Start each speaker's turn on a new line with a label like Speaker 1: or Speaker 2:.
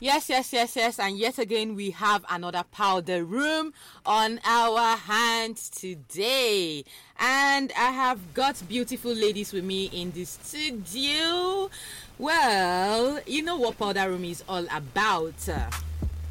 Speaker 1: Yes. And yet again, we have another powder room on our hands today. And I have got beautiful ladies with me in the studio. Well, you know what powder room is all about.